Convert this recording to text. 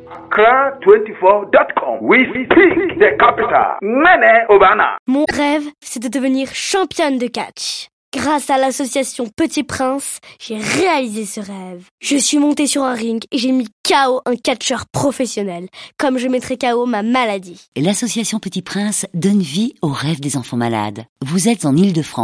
Accra24.com. We speak the capital. Mene Obana. Mon rêve, c'est de devenir championne de catch. Grâce à l'association Petit Prince, j'ai réalisé ce rêve. Je suis montée sur un ring et j'ai mis KO un catcheur professionnel, comme je mettrai KO ma maladie. L'association Petit Prince donne vie aux rêves des enfants malades. Vous êtes en Île-de-France.